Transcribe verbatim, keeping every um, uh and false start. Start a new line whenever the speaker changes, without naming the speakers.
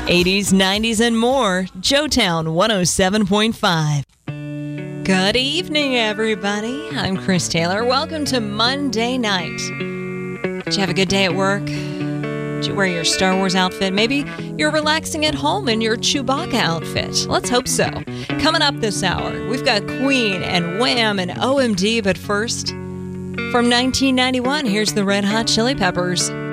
eighties, nineties, and more. Joetown one oh seven point five. Good evening, everybody. I'm Chris Taylor. Welcome to Monday night. Did you have a good day at work? Did you wear your Star Wars outfit? Maybe you're relaxing at home in your Chewbacca outfit. Let's hope so. Coming up this hour, we've got Queen and Wham and O M D, but first, from nineteen ninety-one, here's the Red Hot Chili Peppers.